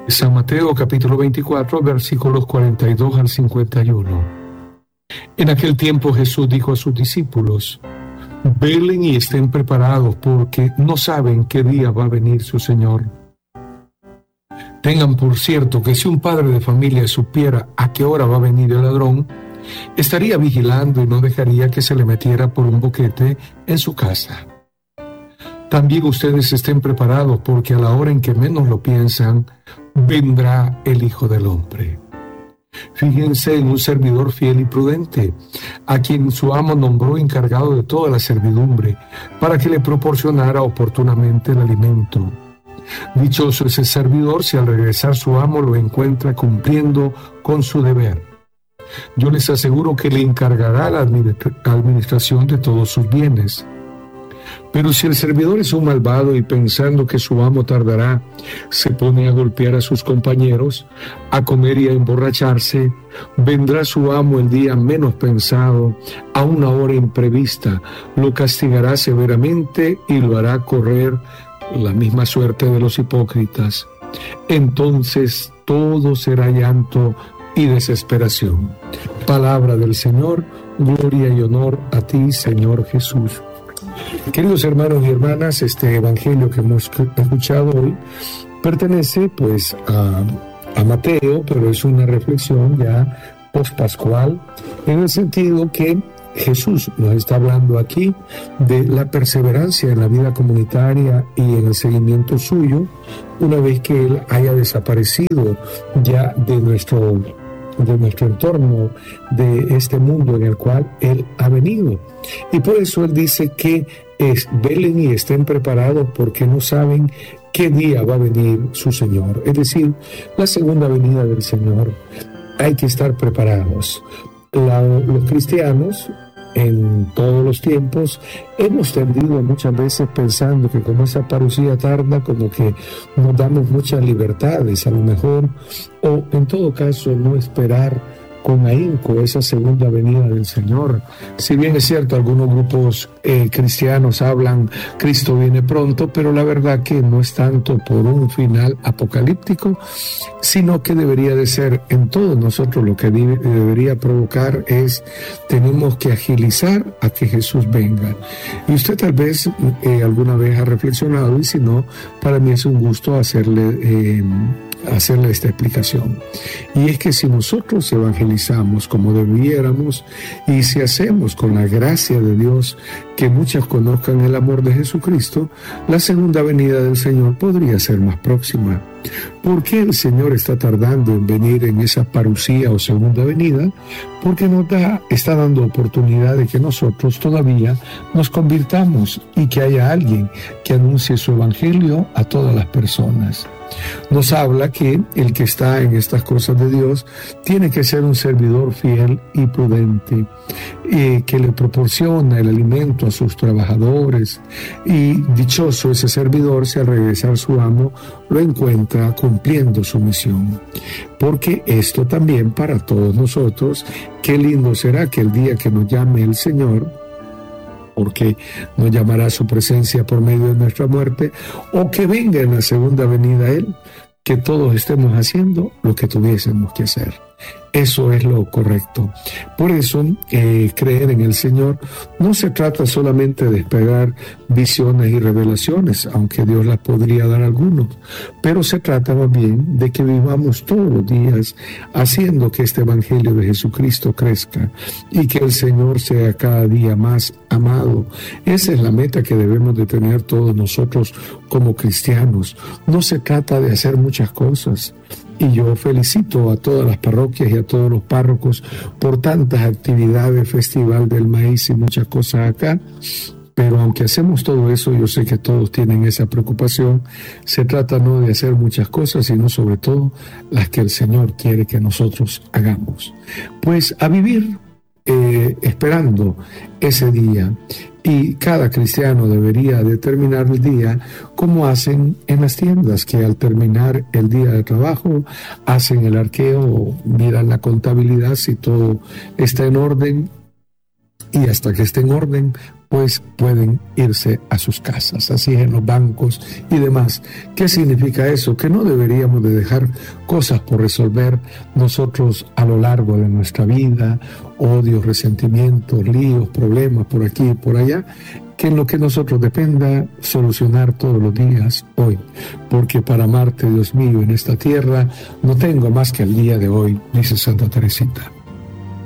San Mateo capítulo 24, versículos 42 al 51. En aquel tiempo Jesús dijo a sus discípulos: velen y estén preparados, porque no saben qué día va a venir su Señor. Tengan por cierto que si un padre de familia supiera a qué hora va a venir el ladrón, estaría vigilando y no dejaría que se le metiera por un boquete en su casa. También ustedes estén preparados, porque a la hora en que menos lo piensan, vendrá el Hijo del Hombre. Fíjense en un servidor fiel y prudente, a quien su amo nombró encargado de toda la servidumbre, para que le proporcionara oportunamente el alimento. Dichoso ese servidor si al regresar su amo lo encuentra cumpliendo con su deber. Yo les aseguro que le encargará la administración de todos sus bienes. Pero si el servidor es un malvado y pensando que su amo tardará, se pone a golpear a sus compañeros, a comer y a emborracharse, vendrá su amo el día menos pensado, a una hora imprevista, lo castigará severamente y lo hará correr la misma suerte de los hipócritas. Entonces todo será llanto y desesperación. Palabra del Señor, gloria y honor a ti, Señor Jesús. Queridos hermanos y hermanas, este evangelio que hemos escuchado hoy pertenece pues a Mateo, pero es una reflexión ya post-pascual, en el sentido que Jesús nos está hablando aquí de la perseverancia en la vida comunitaria y en el seguimiento suyo, una vez que Él haya desaparecido ya de nuestro entorno, de este mundo en el cual Él ha venido. Y por eso Él dice que velen y estén preparados, porque no saben qué día va a venir su Señor. Es decir, la segunda venida del Señor. Hay que estar preparados. Los cristianos, en todos los tiempos, hemos tendido muchas veces pensando que como esa parucía tarda, como que nos damos muchas libertades, a lo mejor, o en todo caso no esperar con ahínco esa segunda venida del Señor. Si bien es cierto, algunos grupos cristianos hablan Cristo viene pronto, pero la verdad que no es tanto por un final apocalíptico, sino que debería de ser en todos nosotros lo que debería provocar es: tenemos que agilizar a que Jesús venga. Y usted tal vez alguna vez ha reflexionado, y si no, para mí es un gusto hacerle esta explicación. Y es que si nosotros evangelizamos como debiéramos, y si hacemos con la gracia de Dios que muchos conozcan el amor de Jesucristo, la segunda venida del Señor podría ser más próxima. ¿Por qué el Señor está tardando en venir en esa parucía o segunda venida? Porque está dando oportunidad de que nosotros todavía nos convirtamos y que haya alguien que anuncie su evangelio a todas las personas. Nos habla que el que está en estas cosas de Dios tiene que ser un servidor fiel y prudente, que le proporciona el alimento a sus trabajadores, y dichoso ese servidor si al regresar su amo lo encuentra cumpliendo su misión. Porque esto también para todos nosotros, qué lindo será que el día que nos llame el Señor, porque nos llamará a su presencia por medio de nuestra muerte, o que venga en la segunda venida Él, que todos estemos haciendo lo que tuviésemos que hacer. Eso es lo correcto. Por eso, creer en el Señor no se trata solamente de esperar visiones y revelaciones, aunque Dios las podría dar a algunos, pero se trata más bien de que vivamos todos los días haciendo que este Evangelio de Jesucristo crezca y que el Señor sea cada día más amado. Esa es la meta que debemos de tener todos nosotros como cristianos. No se trata de hacer muchas cosas. Y yo felicito a todas las parroquias y a todos los párrocos por tantas actividades, Festival del Maíz y muchas cosas acá. Pero aunque hacemos todo eso, yo sé que todos tienen esa preocupación. Se trata no de hacer muchas cosas, sino sobre todo las que el Señor quiere que nosotros hagamos. Pues a vivir esperando ese día. Y cada cristiano debería determinar el día como hacen en las tiendas, que al terminar el día de trabajo hacen el arqueo, miran la contabilidad si todo está en orden, y hasta que esté en orden pues pueden irse a sus casas, así en los bancos y demás. ¿Qué significa eso? Que no deberíamos de dejar cosas por resolver nosotros a lo largo de nuestra vida, odios, resentimientos, líos, problemas por aquí y por allá, que en lo que nosotros dependa solucionar todos los días hoy, porque para amarte, Dios mío, en esta tierra no tengo más que el día de hoy, dice Santa Teresita.